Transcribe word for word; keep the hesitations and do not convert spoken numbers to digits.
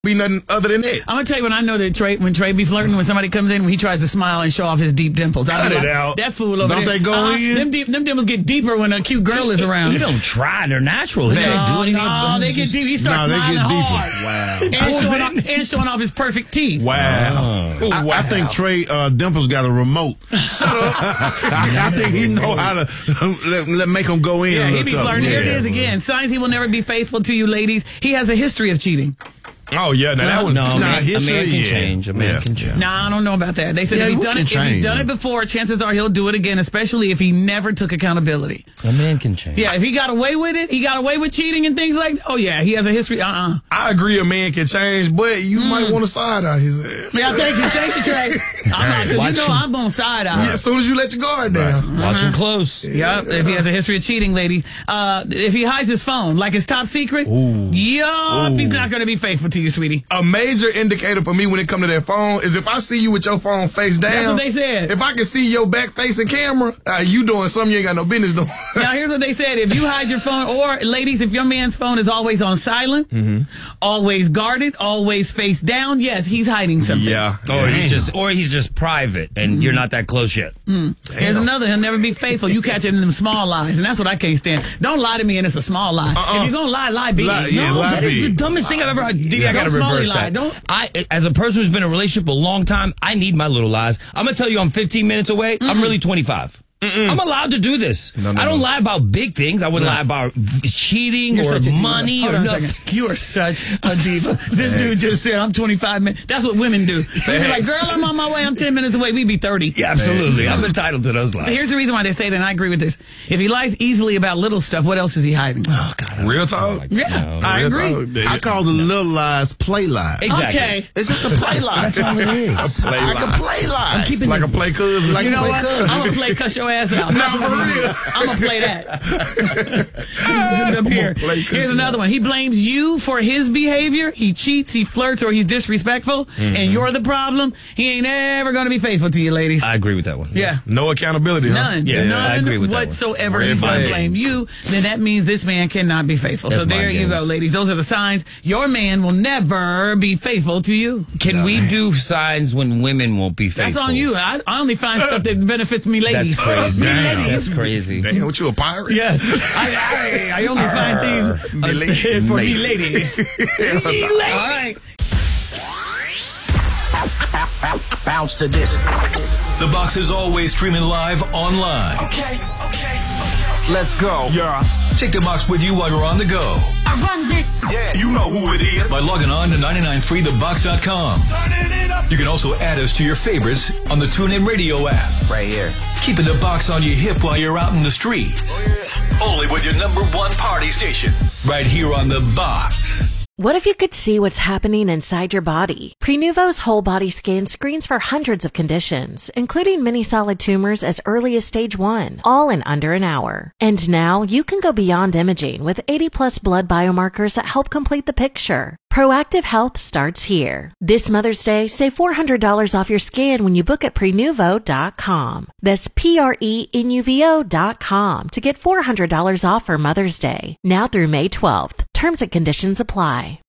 be nothing other than that. I'm gonna tell you when I know that Trey, when Trey be flirting, when somebody comes in, when he tries to smile and show off his deep dimples, I Cut be it like, out. that fool over Don't there. they go uh, in? Them, deep, them dimples get deeper when a cute girl is around. You don't try. They're natural. He no, can't do anything. no, they get deep. He starts No, they smiling get deeper. hard. Wow. And showing, off, and showing off his perfect teeth. Wow. I, wow. I think Trey uh, Dimples got a remote. Shut up. I think he know how to let, let make him go in. Yeah, a he little be tough. flirting. Here it Yeah. is again. Signs he will never be faithful to you, ladies. He has a history of cheating. Oh, yeah. Now, that was, No, a Nah, man, a history, man can yeah. change. A man Yeah, can change. Nah, I don't know about that. They said Yeah, if he's who done can it, if he's change, done it man? before, chances are he'll do it again, especially if he never took accountability. A man can change. Yeah, if he got away with it, he got away with cheating and things like that. Oh, yeah, he has a history. Uh-uh. I agree a man can change, but you might want to side out his ass. Yeah, thank you. Thank you, Trey. I'm not, because Watch you know him. I'm on side eye. Yeah, as soon as you let your guard down. Watch him close. Yep, if he has a history of cheating, lady. Uh, if he hides his phone, like his top secret, yup, he's not going to be faithful to you, sweetie. A major indicator for me when it comes to that phone is if I see you with your phone face down. That's what they said. If I can see your back facing camera, uh, you doing something you ain't got no business doing. Now, here's what they said. If you hide your phone, or ladies, if your man's phone is always on silent, always guarded, always face down, yes, he's hiding something. Yeah. Or he's just, or he's just private, and you're not that close yet. Here's another. He'll never be faithful. You catch it in them small lies, and that's what I can't stand. Don't lie to me, and it's a small lie. Uh-uh. If you're gonna lie, lie big. Lie- yeah, No, lie that is big. the dumbest thing I've ever heard. D, I Don't gotta smally reverse lie. that. Don't- I, as a person who's been in a relationship a long time, I need my little lies. I'm gonna tell you, I'm fifteen minutes away. I'm really twenty-five. I'm allowed to do this. No, no, I don't no. lie about big things. I wouldn't lie about v- cheating You're or such a diva. money Hold or on a nothing. second. You are such a diva. This dude just said, I'm twenty-five minutes. That's what women do. They're like, girl, I'm on my way. I'm ten minutes away. We be thirty. Yeah, absolutely. I'm entitled to those lies. Here's the reason why they say that, and I agree with this. If he lies easily about little stuff, what else is he hiding? Oh God, I Real don't talk? like Yeah, that. No. I Real agree. talk. I call the little lies play lies. Exactly. Okay. It's just a play lie. That's all it is. Play like lie. a play lie. Keeping Like it- a play cousin. Like You a know play what? cousin. I'm going to play cuss your ass out. No, for real. I'm going to play that. Up here. play cuss Here's you another out. one. He blames you for his behavior. He cheats, he flirts, or he's disrespectful, and you're the problem. He ain't ever going to be faithful to you, ladies. I agree with that one. yeah. No accountability, huh? None. Yeah, None I agree with that one. whatsoever. Red He's going to flag. blame you. Then that means this man cannot be faithful. so That's there mind you go, games. ladies. Those are the signs. Your man will never be faithful to you. Can we do signs when women won't be faithful? That's on you. I, I only find stuff that benefits me, ladies. That's crazy. Me, Damn, ladies. that's crazy. Damn, what you a pirate? Yes, I, I, I only find things Me uh, ladies. for me ladies. Me ladies. All right. Bounce to this. The Box is always streaming live online. Okay, okay. Let's go. Yeah. Take the Box with you while you're on the go. I run this. Yeah, you know who it is. By logging on to ninety-nine free the box dot com. Turning it up. You can also add us to your favorites on the TuneIn Radio app. Right here. Keeping the Box on your hip while you're out in the streets. Only with your number one party station. Right here on the Box. What if you could see what's happening inside your body? Prenuvo's whole body scan screens for hundreds of conditions, including many solid tumors as early as stage one, all in under an hour. And now you can go beyond imaging with eighty plus blood biomarkers that help complete the picture. Proactive health starts here. This Mother's Day, save four hundred dollars off your scan when you book at prenuvo dot com. That's P R E N U V O dot com to get four hundred dollars off for Mother's Day. Now through May twelfth. Terms and conditions apply.